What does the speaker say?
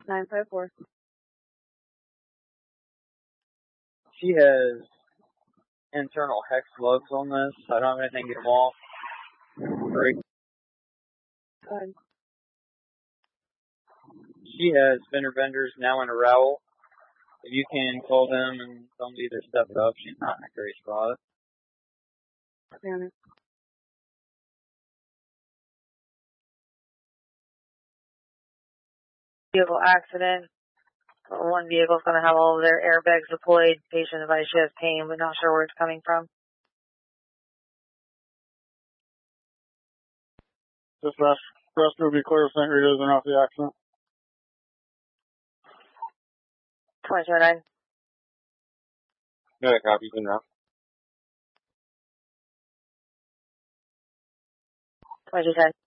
954. She has internal hex lugs on this. I don't have anything to get them off. Great. Go ahead. She has fender benders now in a rowel. If you can call them and tell them to either step up, she's not in a great spot. Yeah. Vehicle accident. One vehicle's going to have all of their airbags deployed. Patient advised she has pain, but not sure where it's coming from. Dispatch, rest will be clear of St. Rita's and off the accident. 2029. No, copy, you know. 2210.